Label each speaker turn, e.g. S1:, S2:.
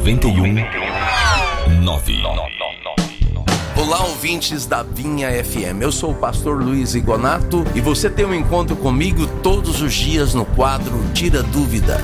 S1: 91.9.
S2: Olá, ouvintes da Vinha FM. Eu sou o pastor Luiz Igonato e você tem um encontro comigo todos os dias no quadro Tira Dúvida.